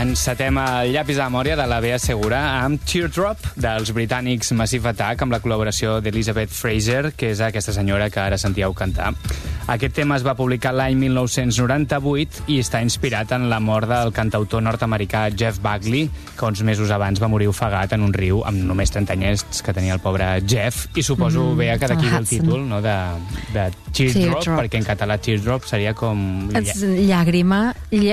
Encetem el llapis de la memòria de la Bea Segura amb Teardrop dels britànics Massive Attack amb la col·laboració d'Elizabeth Fraser, que és aquesta senyora que ara sentíeu cantar. Aquest tema es va publicar l'any 1998 i està inspirat en la mort del cantautor nord-americà Jeff Buckley, que uns mesos abans va morir ofegat en un riu amb només 30 anyets que tenia el pobre Jeff, i suposo, Bea, que d'aquí ve el títol, no?, de Teardrop, perquè en català Teardrop seria com... Llàgrima,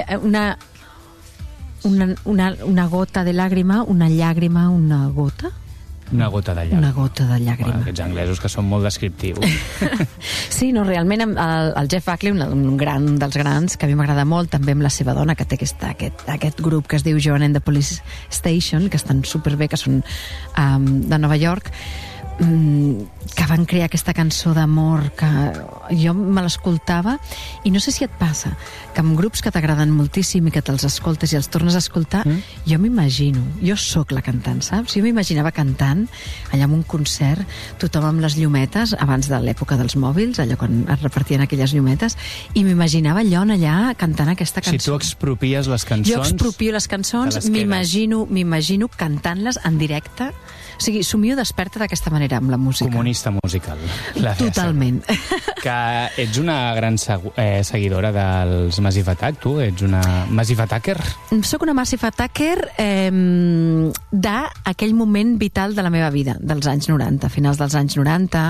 una gota de llàgrima, una llàgrima, una gota? Una gota de llàgrima. Una gota de llàgrima. Bueno, aquests anglesos que són molt descriptius. Sí, no, realment el Jeff Buckley, un dels grans, que a mi m'agrada molt, també amb la seva dona, que té aquest grup que es diu Joan and the Police Station, que estan superbé, que són de Nova York, que van crear aquesta cançó d'amor que jo me l'escoltava, i no sé si et passa que amb grups que t'agraden moltíssim i que te'ls escoltes i els tornes a escoltar, jo m'imagino, jo sóc la cantant, saps? Jo m'imaginava cantant allà en un concert, tothom amb les llumetes, abans de l'època dels mòbils, allò quan es repartien aquelles llumetes, i m'imaginava allà cantant aquesta cançó. Si tu expropies les cançons... Jo expropio les cançons, m'imagino cantant-les en directe. O sigui, somio desperta d'aquesta manera amb la música. Comunista musical. Totalment. Que ets una gran seguidora dels Massive Attack, tu? Ets una Massive Attacker? Soc una Massive Attacker d'aquell moment vital de la meva vida, dels anys 90, finals dels anys 90,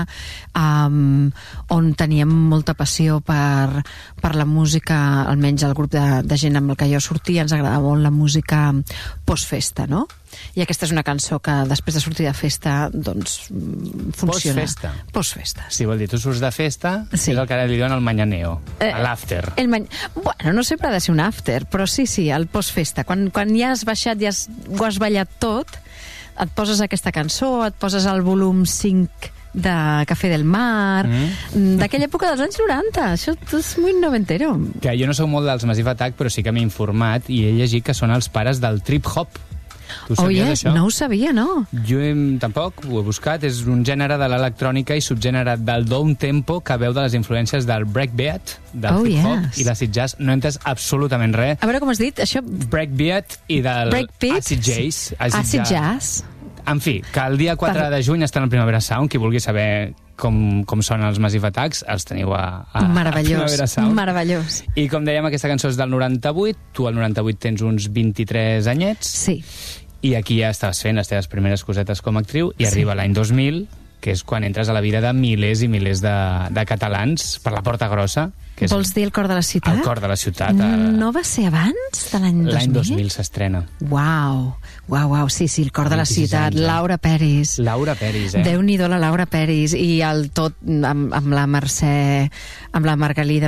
on teníem molta passió per la música, almenys el grup de gent amb el que jo sortia, ens agradava molt la música postfesta, no? I aquesta és una cançó que després de sortir de festa, doncs, funciona. Postfesta? Postfesta. Sí, vol dir, tu surts de festa, sí. És el que ara li diuen el mañaneo, l'after. Bueno, no sempre ha de ser un after, però sí, el postfesta. Quan ja has baixat, ja ho has ballat tot, et poses aquesta cançó, et poses el volum 5 de Café del Mar, d'aquella època dels anys 90. Això és molt noventero. Que jo no sóc molt dels Massive Attack, però sí que m'he informat i he llegit que són els pares del trip-hop. Tu sabies això? No ho sabia, no. Jo tampoc ho he buscat. És un gènere de l'electrònica i subgènere del down tempo que veu de les influències del breakbeat, del hip-hop i l'acid jazz. No he entès absolutament res. A veure com has dit, això... Breakbeat i del acid jazz. Acid jazz. En fi, que el dia 4 de juny estan al Primavera Sound. Qui vulgui saber com són els Massive Attacks, els teniu a Primavera Sound. Meravellós. I com dèiem, aquesta cançó és del 98. Tu al 98 tens uns 23 anyets. Sí. I aquí ja estaves fent les teves primeres cosetes com a actriu i arriba l'any 2000, que és quan entres a la vida de milers i milers de catalans per la Porta Grossa. Vols dir el Cor de la Ciutat? El Cor de la Ciutat. No va ser abans de l'any 2000? L'any 2000 s'estrena. Uau, sí, el Cor de la Ciutat. Laura Peris. Laura Peris, Déu-n'hi-do la Laura Peris. I el tot amb la Mercè, amb la Margalida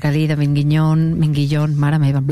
Minguillón, mare meva,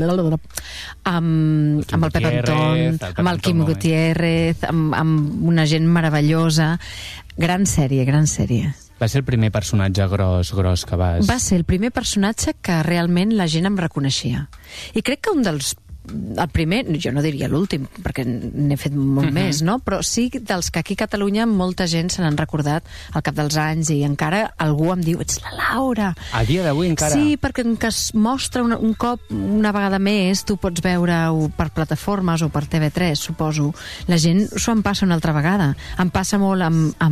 amb el Pep Antón, amb el Quim Gutiérrez, amb una gent meravellosa. Gran sèrie. Va ser el primer personatge gros que vas... Va ser el primer personatge que realment la gent em reconeixia. I crec que el primer, jo no diria l'últim, perquè n'he fet molt més, no? Però sí dels que aquí a Catalunya molta gent se n'han recordat al cap dels anys i encara algú em diu, ets la Laura. A dia d'avui encara? Sí, perquè que es mostra un cop, una vegada més, tu pots veure-ho per plataformes o per TV3, suposo. La gent s'ho em passa una altra vegada. Em passa molt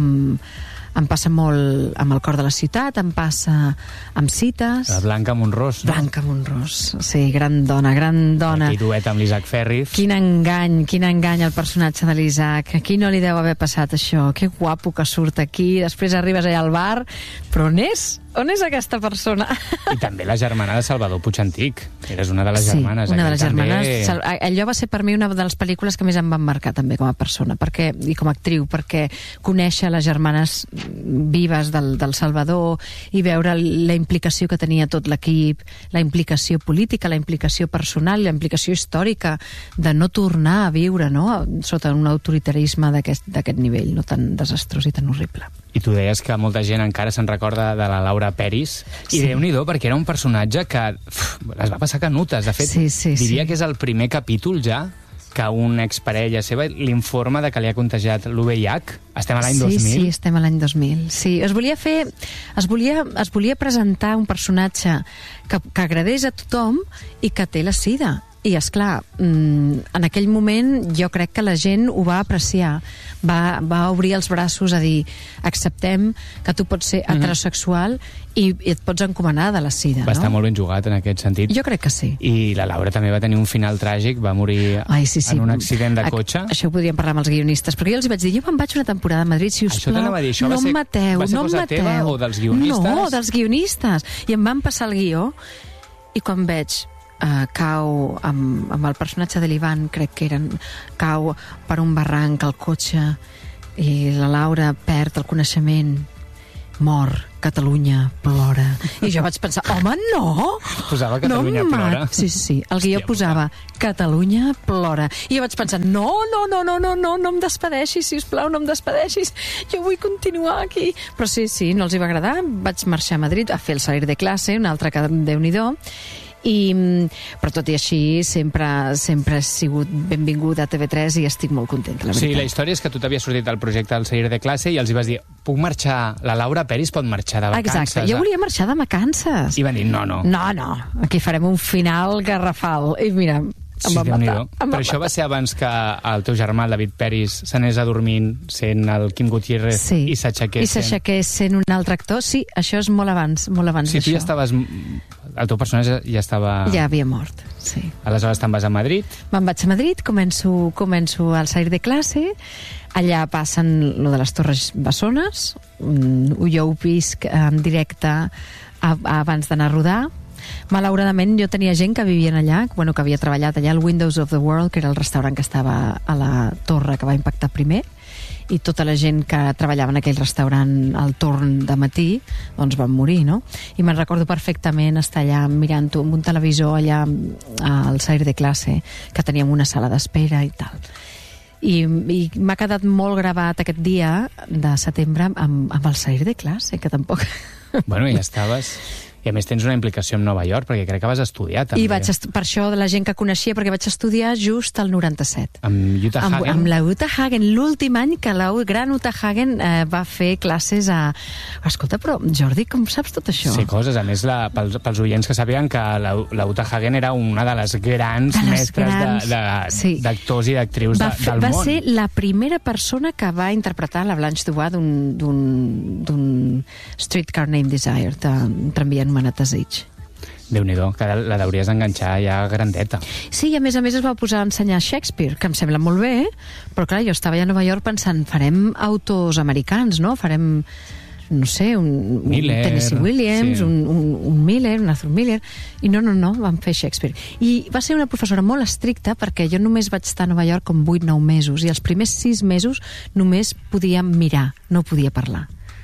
em passa molt amb el Cor de la Ciutat, em passa amb Cites. La Blanca Monrós. No? Blanca Monrós, sí, gran dona. Aquell duet amb l'Isaac Ferriz. Quin engany el personatge de l'Isaac. A qui no li deu haver passat això? Que guapo que surt aquí, després arribes allà al bar, però on és? On és aquesta persona? I també la germana de Salvador Puigantich. Eres una de les germanes. Sí, una de les germanes. Allò va ser per mi una de les pel·lícules que més em van marcar també com a persona i com a actriu, perquè conèixer les germanes vives del Salvador i veure la implicació que tenia tot l'equip, la implicació política, la implicació personal, la implicació històrica de no tornar a viure sota un autoritarisme d'aquest nivell, no tan desastrós i tan horrible. I tu deies que molta gent encara se'n recorda de la Laura Peris, i Déu-n'hi-do, perquè era un personatge que les va passar canutes. De fet, diria que és el primer capítol ja que una exparella seva l'informa de que li ha contagiat l'UVIH. Estem a l'any 2000? Sí, estem a l'any 2000. Sí, es volia presentar un personatge que agradés a tothom i que té la sida. i és clar, en aquell moment jo crec que la gent ho va apreciar, va obrir els braços a dir, acceptem que tu pots ser heterosexual i et pots encomanar de la sida, Va estar no? molt ben jugat en aquest sentit. Jo crec que sí. I la Laura també va tenir un final tràgic, va morir en un accident de cotxe. Això ho podríem parlar amb els guionistes, perquè jo els vaig dir, jo me'n vaig una temporada a Madrid, si us Això plau, t'anava a dir, això no em mateu, va ser no em cosa mateu. teva o dels guionistes? No, dels guionistes. I em van passar el guió, i quan veig cau amb el personatge de l'Ivan, crec que cau per un barranc al cotxe i la Laura perd el coneixement, mor, Catalunya plora. I jo vaig pensar, home, no! Posava Catalunya plora. Sí. El guió posava Catalunya plora. I jo vaig pensar, no em despedeixis, sisplau, no em despedeixis. Jo vull continuar aquí. Però sí, no els hi va agradar. Vaig marxar a Madrid a fer el salir de classe, un altre que Déu-n'hi-do. Però tot i així sempre he sigut benvinguda a TV3 i estic molt contenta, la veritat. Sí, la història és que tu t'havies sortit al projecte del salir de classe i els hi vas dir, puc marxar, la Laura Peris pot marxar de vacances. Exacte, jo volia marxar de vacances. I van dir, no. No, aquí farem un final garrafal. I mira, em va matar. Però això va ser abans que el teu germà, el David Peris, s'anés a dormint sent el Quim Gutiérrez i s'aixequés sent un altre actor. Sí, això és molt abans sí, tu ja estaves... El teu personatge ja estava... Ja havia mort, sí. Aleshores te'n vas a Madrid? Me'n vaig a Madrid, començo al salir de classe, allà passen lo de les Torres Bessones, jo ho visc en directe abans d'anar a rodar. Malauradament jo tenia gent que vivien allà, que havia treballat allà al Windows of the World, que era el restaurant que estava a la torre que va impactar primer, i tota la gent que treballava en aquell restaurant al torn de matí doncs van morir, no? I me'n recordo perfectament estar allà mirant-ho amb un televisor allà al salir de classe, que teníem una sala d'espera i tal. I m'ha quedat molt gravat aquest dia de setembre amb el salir de classe, que tampoc... Bueno, ja estaves... I a més tens una implicació amb Nova York, perquè crec que vas estudiar també. I per això de la gent que coneixia, perquè vaig estudiar just al 97. Amb Uta Hagen? Amb la Uta Hagen, l'últim any que la gran Uta Hagen va fer classes a... Escolta, però Jordi, com saps tot això? Sí, coses. A més, pels oients que sàpiguen que la Uta Hagen era una de les grans mestres d'actors i d'actrius del món. Va ser la primera persona que va interpretar la Blanche Dubois d'un Streetcar Named Desire, d'un tramvia anomenat Desig. Déu-n'hi-do, que la deuries enganxar ja grandeta. Sí, i a més es va posar a ensenyar Shakespeare, que em sembla molt bé, però clar, jo estava allà a Nova York pensant, farem autors americans, no? Farem, no sé, un Tennessee Williams, un Miller, un Arthur Miller, i no, van fer Shakespeare. I va ser una professora molt estricta, perquè jo només vaig estar a Nova York com 8-9 mesos, i els primers 6 mesos només podia mirar, no podia parlar.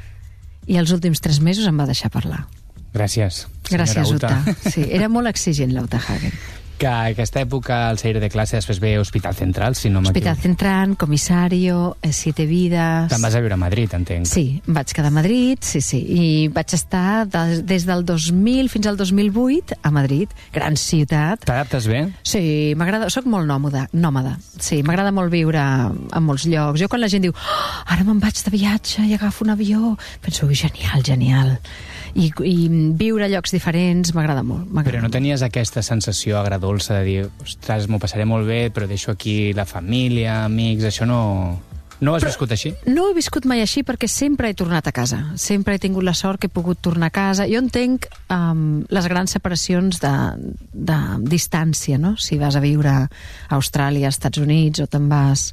I els últims 3 mesos em va deixar parlar. Gràcies, Uta. Sí, era molt exigent, la Uta Hagen. Que aquesta època, al salir de classe, després ve Hospital Central, si no m'equivoco. Hospital Central, Comisario, Siete Vidas... Te'n vas a viure a Madrid, entenc. Sí, em vaig quedar a Madrid, sí, i vaig estar des del 2000 fins al 2008 a Madrid, gran ciutat. T'adaptes bé? Sí, m'agrada, soc molt nòmada. Sí, m'agrada molt viure en molts llocs. Jo quan la gent diu, ara me'n vaig de viatge i agafo un avió, penso, genial. I viure a llocs diferents m'agrada molt. Però no tenies aquesta sensació agradolça de dir, ostres, m'ho passaré molt bé, però deixo aquí la família, amics, això no... No ho has viscut així? No ho he viscut mai així perquè sempre he tornat a casa. Sempre he tingut la sort que he pogut tornar a casa. Jo entenc les grans separacions de distància, no? Si vas a viure a Austràlia, als Estats Units, o te'n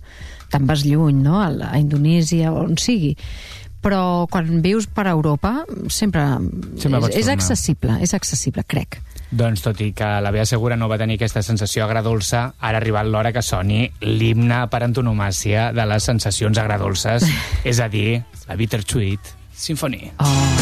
vas lluny, no? A Indonèsia, on sigui. Però quan vius per Europa sempre és accessible, crec. Doncs tot i que la Bea Segura no va tenir aquesta sensació agradolça, ara ha arribat l'hora que soni l'himne per antonomàsia de les sensacions agradolces, és a dir, la Bittersweet Symphony. Oh.